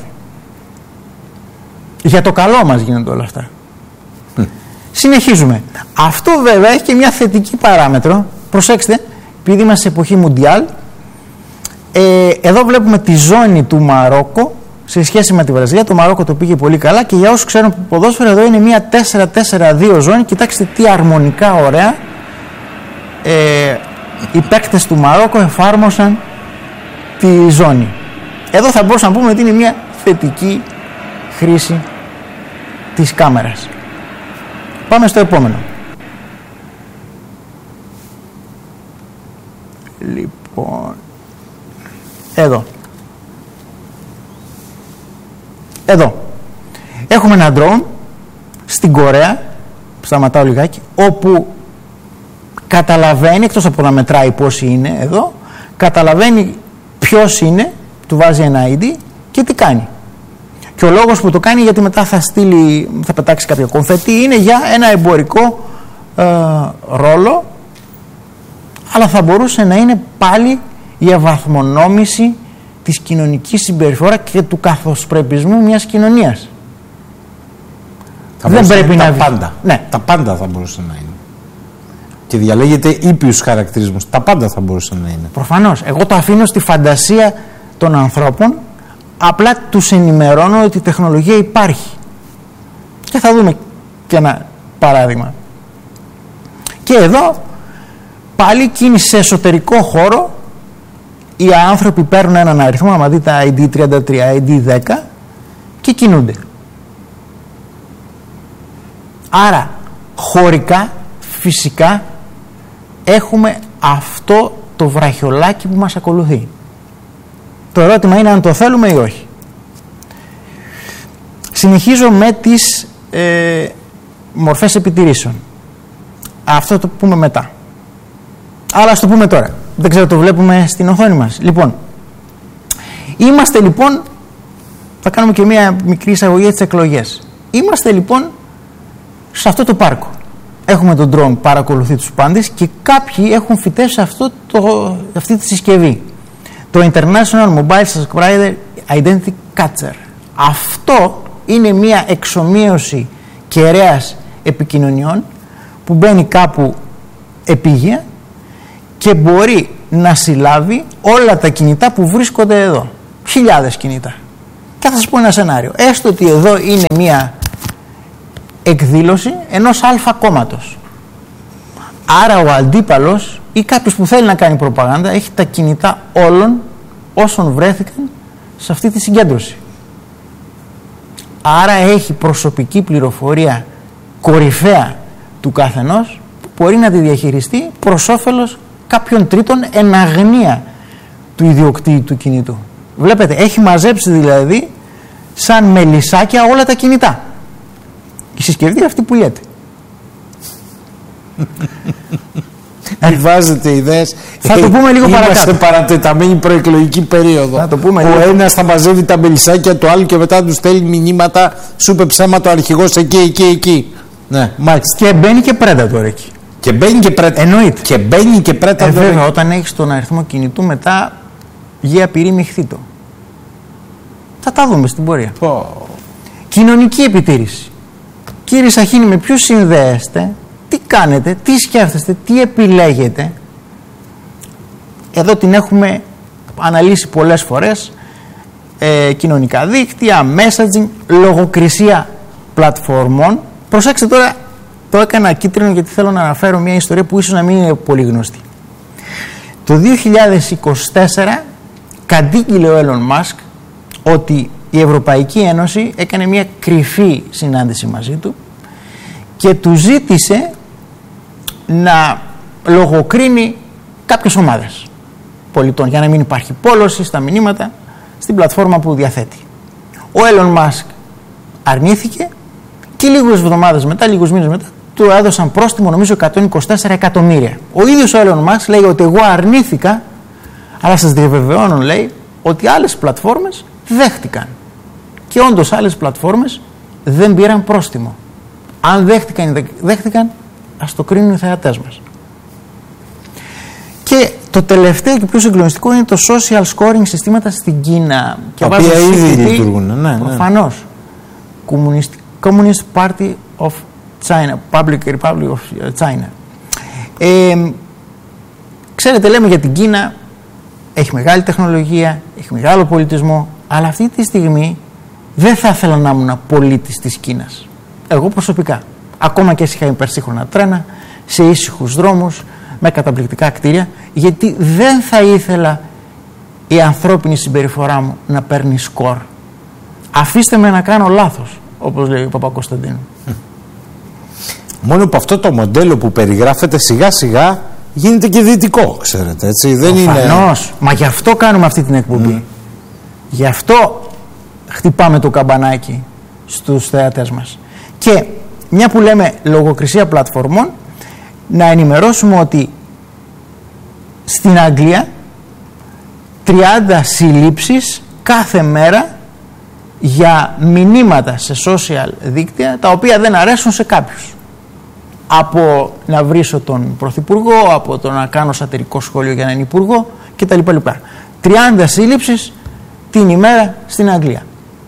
Για το καλό μας γίνονται όλα αυτά. Συνεχίζουμε. Αυτό βέβαια έχει και μια θετική παράμετρο. Προσέξτε, επειδή είμαστε σε εποχή Μουντιάλ, εδώ βλέπουμε τη ζώνη του Μαρόκο σε σχέση με τη Βραζιλία. Το Μαρόκο το πήγε πολύ καλά και για όσους ξέρουν ποδόσφαιρο, εδώ είναι μια 4-4-2 ζώνη. Κοιτάξτε τι αρμονικά ωραία οι παίκτες του Μαρόκο εφάρμοσαν τη ζώνη. Εδώ θα μπορούσαμε να πούμε ότι είναι μια θετική χρήση της κάμερας. Πάμε στο επόμενο. Λοιπόν, εδώ έχουμε ένα drone στην Κορέα, σταματάω λιγάκι, όπου καταλαβαίνει, εκτός από να μετράει πόσοι είναι εδώ, καταλαβαίνει ποιος είναι, του βάζει ένα ID και τι κάνει. Και ο λόγος που το κάνει, γιατί μετά θα πετάξει κάποια κομφετή, είναι για ένα εμπορικό ρόλο, αλλά θα μπορούσε να είναι πάλι η αβαθμονόμηση της κοινωνικής συμπεριφοράς και του καθοσπρεπισμού μιας κοινωνίας. Δεν πρέπει να πάντα. Ναι. Τα πάντα θα μπορούσε να είναι. Και διαλέγεται ήπιους χαρακτηρισμούς. Τα πάντα θα μπορούσε να είναι. Προφανώς. Εγώ το αφήνω στη φαντασία των ανθρώπων, απλά τους ενημερώνω ότι η τεχνολογία υπάρχει. Και θα δούμε και ένα παράδειγμα. Και εδώ πάλι κίνηση σε εσωτερικό χώρο. Οι άνθρωποι παίρνουν έναν αριθμό, άμα δείτε ID33, ID10 και κινούνται. Άρα χωρικά, φυσικά έχουμε αυτό το βραχιολάκι που μας ακολουθεί. Το ερώτημα είναι αν το θέλουμε ή όχι. Συνεχίζω με τις μορφές επιτηρήσεων. Αυτό το πούμε μετά. Αλλά ας το πούμε τώρα. Δεν ξέρω, το βλέπουμε στην οθόνη μας. Λοιπόν, είμαστε λοιπόν, θα κάνουμε και μία μικρή εισαγωγή τις εκλογές. Είμαστε λοιπόν σε αυτό το πάρκο. Έχουμε τον drone, παρακολουθεί τους πάντες και κάποιοι έχουν φυτέψει αυτή τη συσκευή. Το International Mobile Subscriber Identity Catcher. Αυτό είναι μία εξομοίωση κεραίας επικοινωνιών που μπαίνει κάπου επίγεια και μπορεί να συλλάβει όλα τα κινητά που βρίσκονται εδώ. Χιλιάδες κινητά. Και θα σας πω ένα σενάριο. Έστω ότι εδώ είναι μία εκδήλωση ενός αλφα κόμματος. Άρα ο αντίπαλος ή κάποιος που θέλει να κάνει προπαγάνδα έχει τα κινητά όλων όσων βρέθηκαν σε αυτή τη συγκέντρωση. Άρα έχει προσωπική πληροφορία κορυφαία του καθενός που μπορεί να τη διαχειριστεί προς όφελος κάποιων τρίτων εν αγνία του ιδιοκτήτη του κινητού. Βλέπετε, έχει μαζέψει δηλαδή σαν μελισσάκια όλα τα κινητά. Η συσκευή αυτή που λέτε. Βάζετε ιδέες. Θα το πούμε λίγο παρακάτω. Είμαστε παρατεταμένη προεκλογική περίοδο. Θα το πούμε ο ένας θα μαζεύει τα μελισσάκια του άλλου και μετά του στέλνει μηνύματα. Σου είπε ψέμα το αρχηγός εκεί. Ναι, μάλιστα. Και μπαίνει και Predator εκεί. Και μπαίνει και Predator. Εννοείται. Και μπαίνει και Predator. Βέβαια, όταν έχεις τον αριθμό κινητού μετά γη απειρή μειχθήτο. Θα τα δούμε στην πορεία. Κοινωνική επιτήρηση. Κύριε Σαχίνη, με ποιους συνδέεστε, τι κάνετε, τι σκέφτεστε, τι επιλέγετε. Εδώ την έχουμε αναλύσει πολλές φορές. Κοινωνικά δίκτυα, messaging, λογοκρισία πλατφορμών. Προσέξτε τώρα, το έκανα κίτρινο γιατί θέλω να αναφέρω μια ιστορία που ίσως να μην είναι πολύ γνωστή. Το 2024 κατήγγειλε ο Elon Musk ότι η Ευρωπαϊκή Ένωση έκανε μια κρυφή συνάντηση μαζί του και του ζήτησε να λογοκρίνει κάποιες ομάδες πολιτών για να μην υπάρχει πόλωση στα μηνύματα στην πλατφόρμα που διαθέτει. Ο Elon Musk αρνήθηκε και λίγες εβδομάδες μετά, λίγους μήνες μετά, του έδωσαν πρόστιμο νομίζω 124 εκατομμύρια. Ο ίδιος ο Elon Musk λέει ότι εγώ αρνήθηκα, αλλά σας διαβεβαιώνω, λέει, ότι άλλες πλατφόρμες δέχτηκαν. Και όντως άλλες πλατφόρμες δεν πήραν πρόστιμο. Αν δέχτηκαν, ας το κρίνουν οι θεατές μας. Και το τελευταίο και πιο συγκλονιστικό είναι το social scoring συστήματα στην Κίνα. Τα οποία ήδη λειτουργούν. Ναι, προφανώς. Communist Party of China, Public Republic of China. Ξέρετε, λέμε για την Κίνα, έχει μεγάλη τεχνολογία, έχει μεγάλο πολιτισμό, αλλά αυτή τη στιγμή δεν θα ήθελα να ήμουν πολίτης της Κίνας. Εγώ προσωπικά. Ακόμα και είχα υπερσύγχρονα τρένα, σε ήσυχους δρόμους, με καταπληκτικά κτίρια, γιατί δεν θα ήθελα η ανθρώπινη συμπεριφορά μου να παίρνει σκορ. Αφήστε με να κάνω λάθος, όπως λέει ο Παπακοσταντίνου. Μόνο που αυτό το μοντέλο που περιγράφεται σιγά σιγά γίνεται και δυτικό, ξέρετε, έτσι. Δεν είναι. Μα γι' αυτό κάνουμε αυτή την εκπομπή. Γι' αυτό χτυπάμε το καμπανάκι στους θεατές μας. Και μια που λέμε λογοκρισία πλατφορμών, να ενημερώσουμε ότι στην Αγγλία 30 συλλήψεις κάθε μέρα για μηνύματα σε social δίκτυα τα οποία δεν αρέσουν σε κάποιους. από να βρίσω τον πρωθυπουργό, από το να κάνω σατυρικό σχόλιο για έναν υπουργό κτλ. 30 σύλληψεις την ημέρα στην Αγγλία.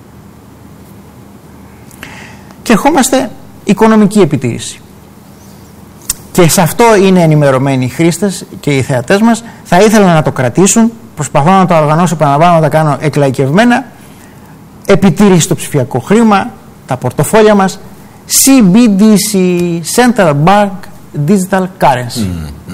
Και ερχόμαστε οικονομική επιτήρηση. Και σε αυτό είναι ενημερωμένοι οι χρήστες και οι θεατές μας. Θα ήθελα να το κρατήσουν. Προσπαθώ να το οργανώσω, επαναλαμβάνω, να τα κάνω εκλαϊκευμένα. Επιτήρηση στο ψηφιακό χρήμα, τα πορτοφόλια μας. CBDC, Central Bank Digital Currency.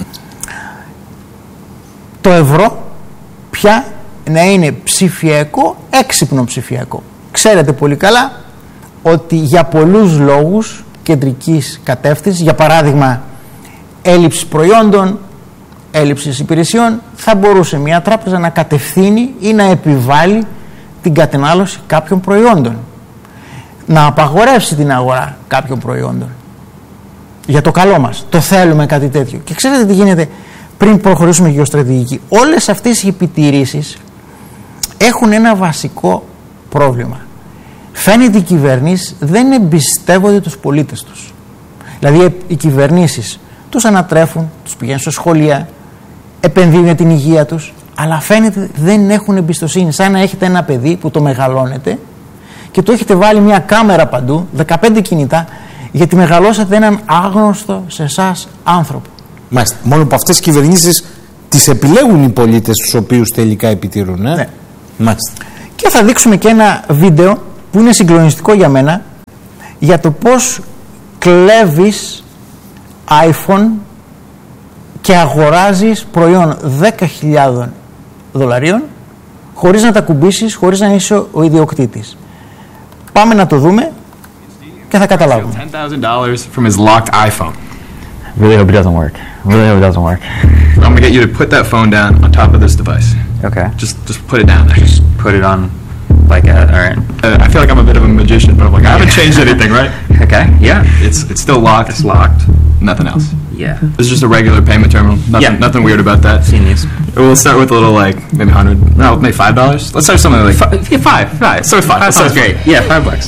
Το ευρώ πια να είναι ψηφιακό, έξυπνο ψηφιακό. Ξέρετε πολύ καλά ότι για πολλούς λόγους κεντρικής κατεύθυνσης, για παράδειγμα έλλειψης προϊόντων, έλλειψης υπηρεσιών, θα μπορούσε μια τράπεζα να κατευθύνει ή να επιβάλλει την κατανάλωση κάποιων προϊόντων, να απαγορεύσει την αγορά κάποιων προϊόντων για το καλό μας. Το θέλουμε κάτι τέτοιο. Και ξέρετε τι γίνεται πριν προχωρήσουμε γεωστρατηγική? Όλες αυτές οι επιτηρήσεις έχουν ένα βασικό πρόβλημα. Φαίνεται οι κυβερνήσεις δεν εμπιστεύονται τους πολίτες τους. Δηλαδή οι κυβερνήσεις τους ανατρέφουν, τους πηγαίνουν σε σχολεία, επενδύουν για την υγεία τους, αλλά φαίνεται δεν έχουν εμπιστοσύνη. Σαν να έχετε ένα παιδί που το μεγαλώνετε και του έχετε βάλει μια κάμερα παντού, 15 κινητά, γιατί μεγαλώσατε έναν άγνωστο σε εσάς άνθρωπο. Μάλιστα. Μόνο που αυτές οι κυβερνήσεις τις επιλέγουν οι πολίτες τους οποίους τελικά επιτηρούν. Ναι. Μάλιστα. Και θα δείξουμε και ένα βίντεο που είναι συγκλονιστικό για μένα, για το πώς κλέβεις iPhone και αγοράζεις προϊόν 10.000 δολαρίων χωρίς να τα κουμπίσεις, χωρίς να είσαι ο ιδιοκτήτης. Πάμε να το δούμε και θα καταλάβουμε. $10,000 from his locked iPhone. Really hope it doesn't work. Really hope it doesn't work. I'm gonna get you to put that phone down on top of this device. Okay. Just put it down there. Just put it on like a, all right. I feel like I'm a bit of a magician, but I'm like, I haven't changed anything, right? Okay. Yeah. It's still locked. It's locked. Nothing else. Yeah. This is just a regular payment terminal. Nothing weird about that. Seen these. We'll start with a little like maybe $100. No, maybe $5. Let's start something like five. Start with $5. That sounds great. Yeah, $5.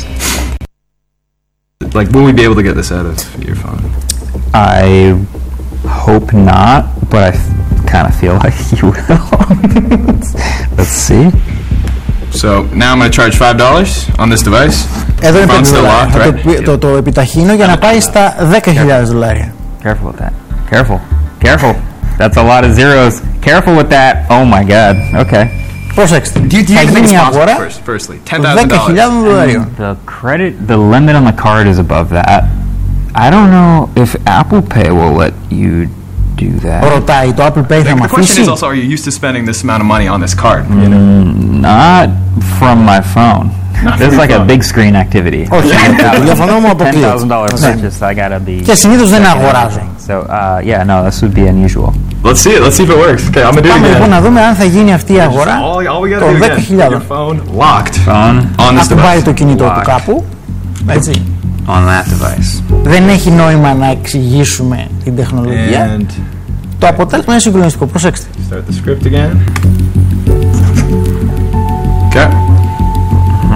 Like, will we be able to get this out of your phone? I hope not, but I kind of feel like you will. Let's see. So now I'm going to charge $5 on this device. Εδώ είναι Phone's still locked, right? το επιταχύνω για να πάει στα 10.000 δολάρια. Careful with that. Careful. Careful. That's a lot of zeros. Careful with that. Oh my God. Okay. Προσέξτε. Do you Θα think γίνει it's η possible αγορά firstly? των 10.000 δολαρίων. The limit on the card is above that. I don't know if Apple Pay will let you do that. Ρωτάει, το Apple Pay θα με The question αφήσει? is also, are you used to spending this amount of money on this card? Not from my phone. This is like a big screen activity. Όχι, το τηλέφωνο μου αποκλείεται. $10,000 purchase, I gotta be. Και συνήθως δεν αγοράζω. So, yeah, no, this would be unusual. Let's see it. Let's see if it works. Okay, I'm gonna do it Πάμε λοιπόν again. να δούμε αν θα γίνει αυτή η αγορά All we gotta των do again. Put 10.000. your phone locked Phone on this Ακουμπάει device. το κινητό του Locked. κάπου. Έτσι. on that device. Δεν έχει νόημα να εξηγήσουμε την τεχνολογία. And Το αποτέλεσμα είναι συγκλονιστικό. Προσέξτε. start the script again.